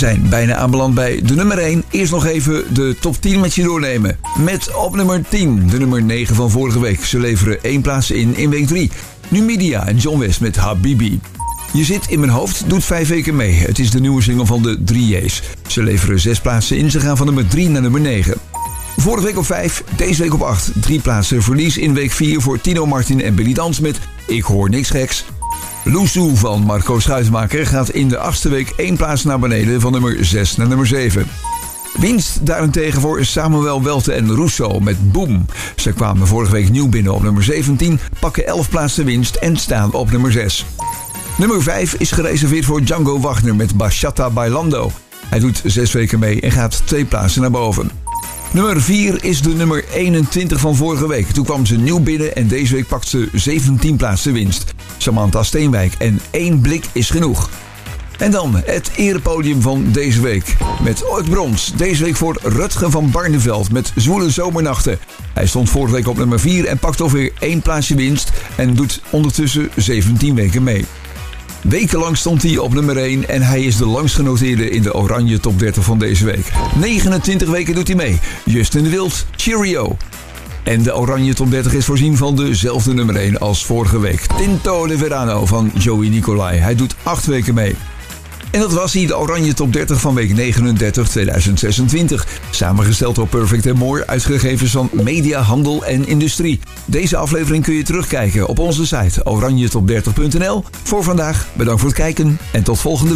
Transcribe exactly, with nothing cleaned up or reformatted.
zijn bijna aanbeland bij de nummer één. Eerst nog even de top tien met je doornemen. Met op nummer tien de nummer negen van vorige week. Ze leveren één plaats in in week drie. Numidia en John West met Habibi. Je zit in mijn hoofd doet vijf weken mee. Het is de nieuwe single van de drie J's. Ze leveren zes plaatsen in. Ze gaan van nummer drie naar nummer negen. Vorige week op vijf, deze week op acht. Drie plaatsen verlies in week vier voor Tino Martin en Billy Dans met Ik Hoor Niks Geks. Loesoe van Marco Schuitmaker gaat in de achtste week één plaats naar beneden van nummer zes naar nummer zeven. Winst daarentegen voor Samuel Welte en Russo met Boom. Ze kwamen vorige week nieuw binnen op nummer zeventien, pakken elf plaatsen winst en staan op nummer zes. Nummer vijf is gereserveerd voor Django Wagner met Bachata Bailando. Hij doet zes weken mee en gaat twee plaatsen naar boven. Nummer vier is de nummer eenentwintig van vorige week. Toen kwam ze nieuw binnen en deze week pakt ze zeventien plaatsen winst. Samantha Steenwijk en één blik is genoeg. En dan het erepodium van deze week. Met ooit brons. Deze week voor Rutger van Barneveld met Zwoele Zomernachten. Hij stond vorige week op nummer vier en pakt alweer één plaatsje winst. En doet ondertussen zeventien weken mee. Wekenlang stond hij op nummer één en hij is de langst genoteerde in de Oranje Top dertig van deze week. negenentwintig weken doet hij mee. Justin de Wild, Cheerio. En de Oranje Top dertig is voorzien van dezelfde nummer één als vorige week. Tinto de Verano van Joey Nicolai. Hij doet acht weken mee. En dat was hij, de Oranje Top dertig van week negenendertig tweeduizend zesentwintig. Samengesteld door Perfect and More, uitgegevens van Media, Handel en Industrie. Deze aflevering kun je terugkijken op onze site oranje top dertig punt n l. Voor vandaag, bedankt voor het kijken en tot volgende week.